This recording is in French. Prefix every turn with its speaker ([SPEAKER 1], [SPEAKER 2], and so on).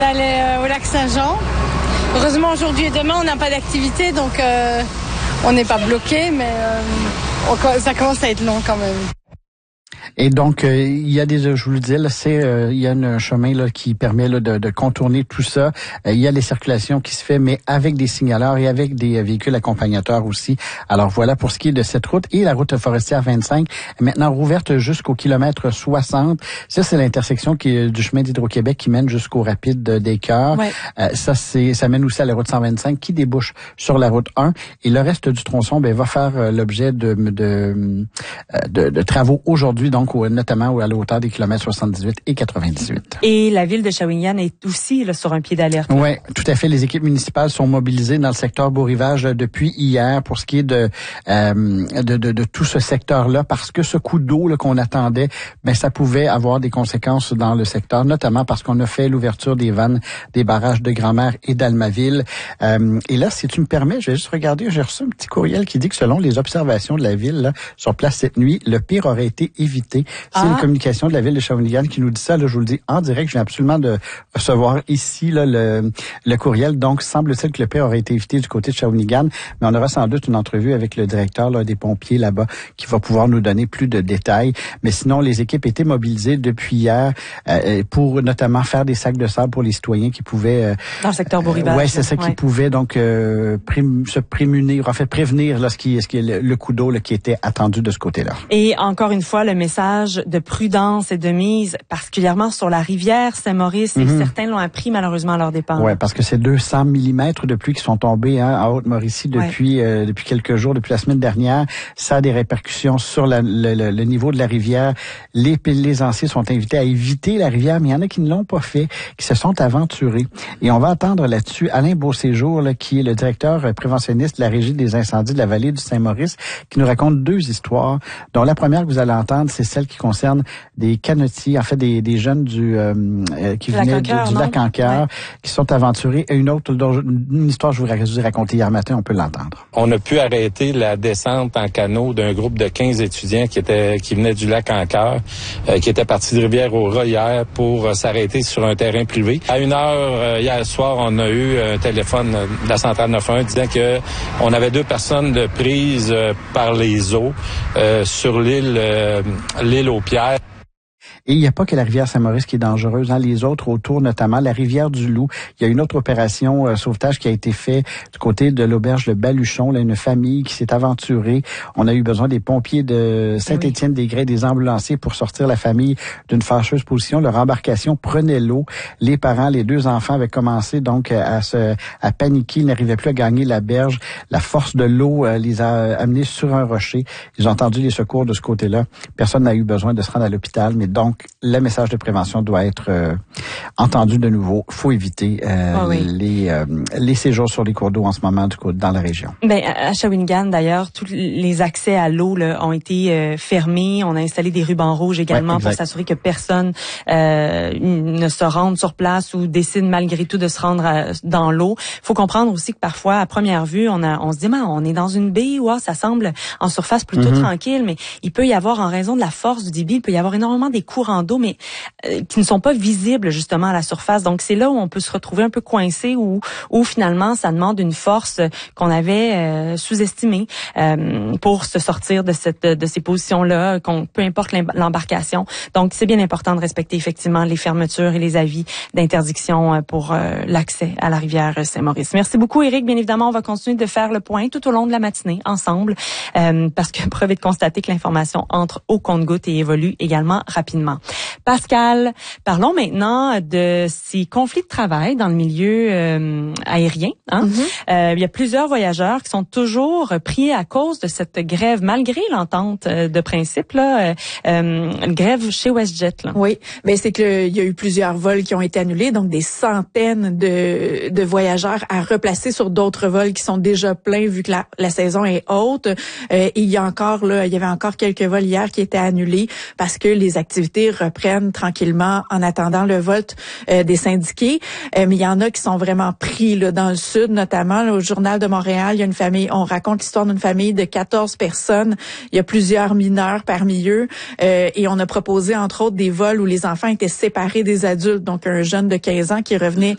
[SPEAKER 1] Aller au lac Saint-Jean. Heureusement, aujourd'hui et demain, on n'a pas d'activité, donc on n'est pas bloqué, mais ça commence à être long quand même.
[SPEAKER 2] Et donc, il y a je vous le disais, là, il y a un chemin là qui permet là, de contourner tout ça. Il y a les circulations qui se fait, mais avec des signaleurs et avec des véhicules accompagnateurs aussi. Alors voilà pour ce qui est de cette route. Et la route forestière 25 est maintenant rouverte jusqu'au kilomètre 60. Ça, c'est l'intersection du chemin d'Hydro-Québec qui mène jusqu'au rapide des Cœurs. Ouais. Ça mène aussi à la route 125 qui débouche sur la route 1. Et le reste du tronçon va faire l'objet de travaux aujourd'hui, donc notamment à la hauteur des kilomètres 78 et 98.
[SPEAKER 3] Et la ville de Shawinigan est aussi là, sur un pied d'alerte.
[SPEAKER 2] Oui, tout à fait. Les équipes municipales sont mobilisées dans le secteur Beau-Rivage depuis hier pour ce qui est de tout ce secteur-là, parce que ce coup d'eau là, qu'on attendait, ça pouvait avoir des conséquences dans le secteur, notamment parce qu'on a fait l'ouverture des vannes des barrages de Grand-Mère et d'Almaville. Et là, si tu me permets, je vais juste regarder, j'ai reçu un petit courriel qui dit que selon les observations de la ville là, sur place cette nuit, le pire aurait été évité. C'est une communication de la ville de Shawinigan qui nous dit ça. Là, je vous le dis en direct. Je viens absolument de recevoir ici là, le courriel. Donc, semble-t-il que le pire aurait été évité du côté de Shawinigan. Mais on aura sans doute une entrevue avec le directeur là, des pompiers là-bas qui va pouvoir nous donner plus de détails. Mais sinon, les équipes étaient mobilisées depuis hier pour notamment faire des sacs de sable pour les citoyens qui pouvaient...
[SPEAKER 3] dans le secteur Beau-Rivage.
[SPEAKER 2] Oui, c'est ça, qui pouvaient donc se prémunir, en fait prévenir là, ce qui est le coup d'eau là, qui était attendu de ce côté-là.
[SPEAKER 3] Et encore une fois, le message de prudence et de mise, particulièrement sur la rivière Saint-Maurice, et certains l'ont appris malheureusement à leur dépens.
[SPEAKER 2] Oui, parce que c'est 200 millimètres de pluie qui sont tombés à Haute-Mauricie depuis quelques jours, depuis la semaine dernière. Ça a des répercussions sur le niveau de la rivière. Les plaisanciers sont invités à éviter la rivière, mais il y en a qui ne l'ont pas fait, qui se sont aventurés. Et on va entendre là-dessus Alain Beauséjour, là, qui est le directeur préventionniste de la Régie des incendies de la vallée du Saint-Maurice, qui nous raconte deux histoires, dont la première que vous allez entendre, c'est celle qui concerne des canotiers, en fait des jeunes qui venaient du lac Anqueur, qui sont aventurés. Et une autre, une histoire que je vous ai racontée hier matin, on peut l'entendre.
[SPEAKER 4] On a pu arrêter la descente en canot d'un groupe de 15 étudiants qui venaient du lac Anqueur, qui étaient partis de Rivière-au-Rat hier pour s'arrêter sur un terrain privé. À 1h hier soir, on a eu un téléphone de la centrale 91 disant que on avait 2 personnes prises par les eaux sur l'île aux Pierres.
[SPEAKER 2] Et il n'y a pas que la rivière Saint-Maurice qui est dangereuse, les autres autour, notamment la rivière du Loup. Il y a une autre opération sauvetage qui a été faite du côté de l'auberge de Baluchon, là, une famille qui s'est aventurée. On a eu besoin des pompiers de Saint-Étienne-des-Grès, des ambulanciers pour sortir la famille d'une fâcheuse position. Leur embarcation prenait l'eau. Les parents, les 2 enfants avaient commencé donc à paniquer. Ils n'arrivaient plus à gagner la berge. La force de l'eau les a amenés sur un rocher. Ils ont entendu les secours de ce côté-là. Personne n'a eu besoin de se rendre à l'hôpital, mais donc le message de prévention doit être entendu de nouveau. Il faut éviter les séjours sur les cours d'eau en ce moment dans la région.
[SPEAKER 3] À Shawinigan, d'ailleurs, tous les accès à l'eau là, ont été fermés. On a installé des rubans rouges également pour s'assurer que personne ne se rende sur place ou décide malgré tout de se rendre dans l'eau. Il faut comprendre aussi que parfois, à première vue, on se dit on est dans une baie où ça semble en surface plutôt tranquille, mais il peut y avoir, en raison de la force du débit, il peut y avoir énormément des courants d'eau, mais qui ne sont pas visibles justement à la surface. Donc c'est là où on peut se retrouver un peu coincé, où finalement ça demande une force qu'on avait sous-estimée pour se sortir de ces positions-là, peu importe l'embarcation. Donc c'est bien important de respecter effectivement les fermetures et les avis d'interdiction pour l'accès à la rivière Saint-Maurice. Merci beaucoup Éric. Bien évidemment, on va continuer de faire le point tout au long de la matinée ensemble parce que preuve est de constater que l'information entre au compte-gouttes et évolue également rapidement. Pascal, parlons maintenant de ces conflits de travail dans le milieu aérien. Il y a plusieurs voyageurs qui sont toujours pris à cause de cette grève, malgré l'entente de principe, une grève chez WestJet. Là.
[SPEAKER 5] Oui, mais c'est qu'il y a eu plusieurs vols qui ont été annulés, donc des centaines de voyageurs à replacer sur d'autres vols qui sont déjà pleins vu que la saison est haute. Et il y avait encore quelques vols hier qui étaient annulés parce que les activités reprennent tranquillement en attendant le vote des syndiqués. Mais il y en a qui sont vraiment pris dans le sud, notamment au Journal de Montréal. Il y a une famille, on raconte l'histoire d'une famille de 14 personnes. Il y a plusieurs mineurs parmi eux. Et on a proposé, entre autres, des vols où les enfants étaient séparés des adultes. Donc, un jeune de 15 ans qui revenait